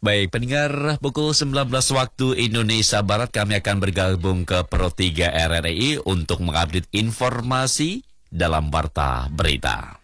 Baik, pendengar, pukul 19 waktu Indonesia Barat kami akan bergabung ke Pro 3 RRI untuk mengupdate informasi dalam Warta Berita.